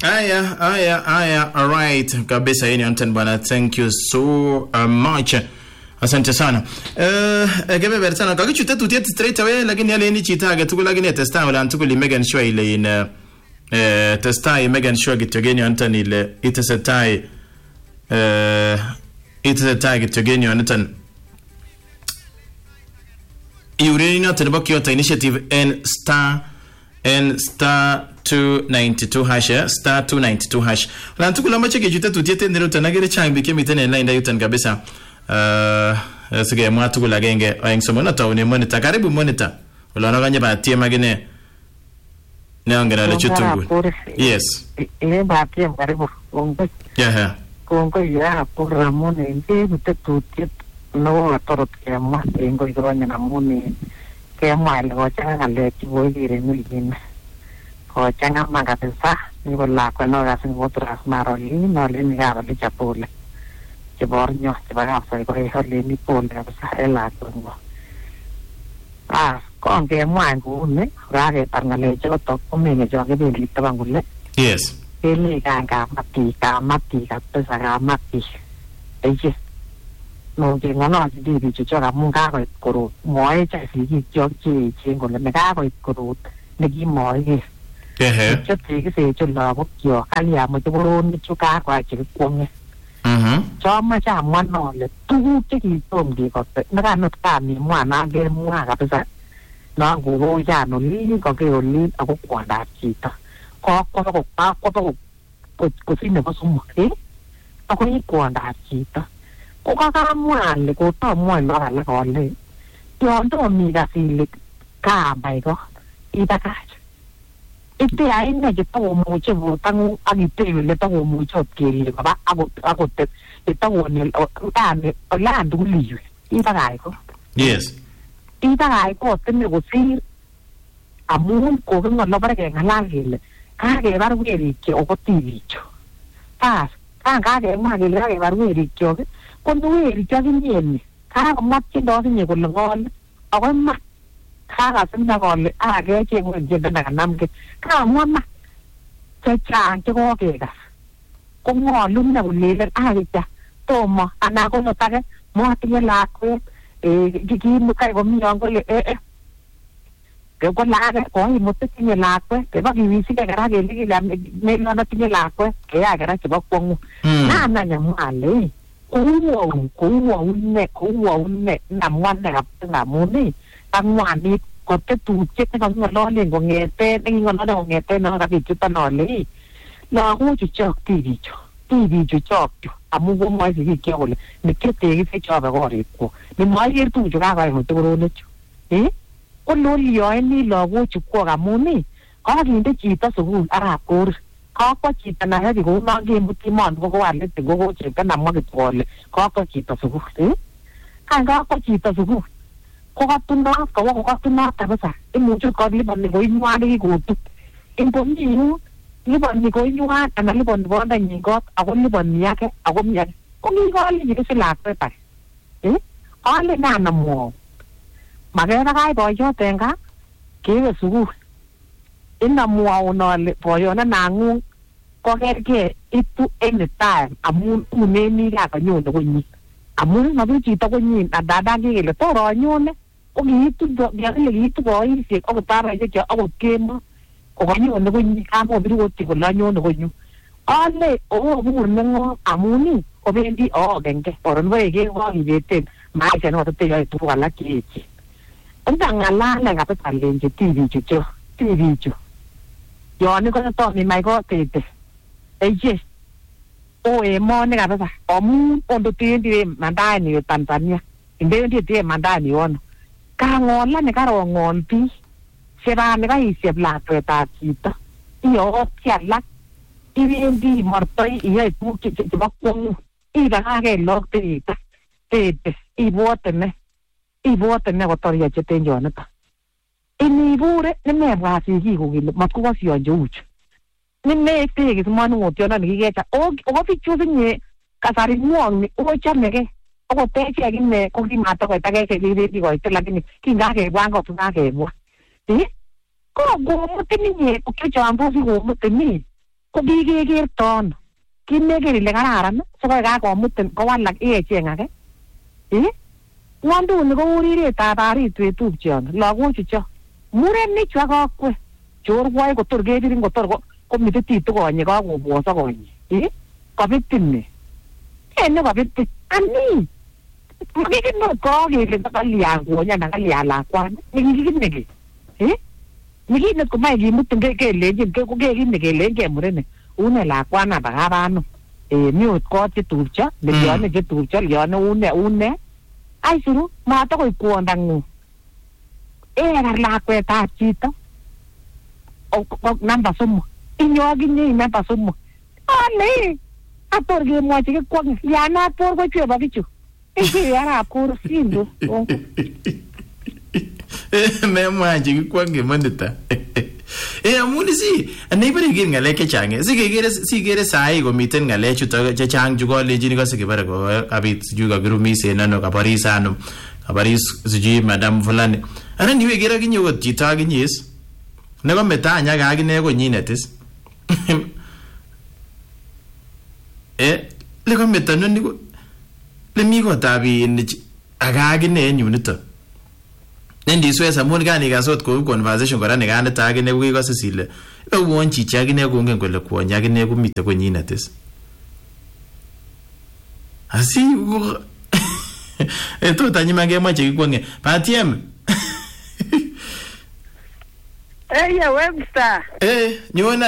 Aya, all right. Kabisa yini Anton bwana, thank you so much. Asante sana. Gebe bersana kakichute tutie straight away lakini yale ni chitaga tukula lakini testa wala tukuli Megan Show ile in testa Megan Show gitogeni Anton ile itasetai gitogeni Anton Urania Tenbokyo initiative N star 292 hash star 292 hash. Na tukula mache kijuta tutiete ndero tanagere chambi kemitene line yutan kabisa. Sige mwatu kula genge ayengsomo na tauni monitor karibu monitor. Ulana ganye ba tie magine. Neangera le chutungu. Yes. Ile ba tie karibu. Yeah. Kongo ya programone inde tutie no torot ke ma ingo ironya na muni ke ma le go changa le chibo gire milgin. Ko changa magapesa ni bola ko no ga sin otras maroli no le ni ga le chapole. Che bornyo che va fa ko le ni pole sa ela ko. Con ke ma ku ne ra ke tangale che to ko me ne jo ke bi tabangulle. Yes. Ele ga mati ka pesa ga mati. Eje no ke ngano di cho ga mun ga ko ro moi cha si ji jo chi chen ko le me ga ko ro ne gi moi ge cho thì cái gì cho là một kiểu cái nhà mà cho luôn cho cá qua chỉ quân nghe cho mà chả ngoan nọ là tu cái gì tôm gì có nó ra nó cản thì ngoan nó game ngoan cả bây giờ nó cũng vô nhà nó lý có cái lý ở cái quả đá chỉ ta có xin được có số một thế nó có cái quả đá chỉ ta có cái ngoan thì có tôm ngoan nó là còn này cho nóมีcái gì lịch cả mày có đi ta cả Ite ai ne je to mo che vo tang ani te le to mo cho ke le ba ago te to ne o la du li I ta gai ko Yes I ta gai ko te ne go si amun ko ngo lo ba ke ngala le ka ke ba ru ri ke o ko ti vi cho ta ka ke ma ke le ke ba ru ri cho ko du ri cho ni ni ka ko ma che do ni ko lo ngon o ko ma Kara senda gol ke che ngo je na nam ke ka mo ma che chang che go ke ga ko ngo lum na le le ja to mo ana ko no ta ke mo ti la ko ki mo kai go mi ngo le ke ko la ke ko mo ti ni la ko ke ba ki si ke ga ke li la me no na ti la ko ke ya ga che ba ko na na nya mo ale ko wo ne nam wan na na mo ni tăng hoàn đi có cái tù chết cái con lo liền của nghề tên anh con nó đâu nghề tên nó đã bị chúng ta nói lấy nó cũng chỉ cho TV cho mua cái máy gì kia rồi mình kia tiền cái cho vào gọi đi của mình máy cái tù cho các bạn một tôi luôn đấy con lo liều anh đi lo cũng chụp qua cả mua này có gì đấy chỉ ta sử dụng cô có chỉ ta này thì cũng nói game một cái món có ăn đấy thì có chỉ cái nằm cái toilet có chỉ ta sử dụng đấy anh có chỉ ta sử dụng ko katuna ta basa mucho ko liban ni goy nuwa ni gutu impon ni liban ni goy nuwa ana liban bonda ni got ako liban ni yake ako mi yake ko ni ko ali ni se la pa ale na na mo magera kai boy yo tenga ke su inna mo no le boy na ngu ko ke itu anytime amun uneni la ka nyo ko ni amun na bi ti ta ko ni ada ke le to ro nyo ne o gitu dia le gitu boy si o ta ra je o game o ga ni o no ni ka mo bi o ti ko la nyo no nyu ale o bu no amuni o bendi o genge o no ve ge wa ni te mai se no te yo tu ala ki chi anda ngala la ga pa le je TV chu yo ni ko to ni mai ko te je o mo ni ga pa o mu o do ti di mandai ni Tanzania inde di mandai ni on ka ngon la ne ka ro ngon pi se ba ne ka I se bla pe ta chi ta io tia la I di morto I tu che ba con I ga ke lo te ta te I vuote ne ko toria che te jo na ta ni vure ne me va si gi ko ma ko si o ju ni me te ke ma no to na ni ke ta o fi chu ni ka sa ri mo ni o cha ne ke o te che gi ne ko di ma to ko ta ke di ko te la ni ki ga ke wa ko tu ga ke bo ti ko go mo te ni ko ke ja ambo si go mo te ni ko kikekerton kimeker ile kararan sikoi kakomutin kowalak icheng age ng'wanduni ko uriretab aritwet tupchon lagochu cho murenik chu akakwe chorwai kotor kebirin kotor komitititu konye kakobwoso konye kabitin ne kabitin ani makikinot kakele kalyan konya na kalyan lakwan nikikineke nikinet komae kimutin kelenjin kokekine kelenjin murenik une lakwana bakabano mi ot kot chetupcho lione chetupcho lione une aisiru matokoi kwondang'ung kar lakwetab chito namba somok inyokinye namba somok ale ator kemwochi kikwong yanat por kochwebo bichu arap kursindu memwachi kikwong kemonita amun neibore iker ng'alek chechang sikere sahi komiten ng'alek chuto chechang chu kolenjin ikose kibore kabit sijui kakirumisen ano kabaris ano kabaris sijui madam fulani ara niwe kere akinye okot chito akinyes nekometa anyaka akine konyinet is lekometa noni lemi kotab aka akine en yunito nendiswes amun kanikas ot kou conversation kora nekaneta akine kokekose sile uwon chichi akine kongen kole kwonyi akine komite konyinet is asi tot anyima kemoche kikwonge Patiem Webster nyona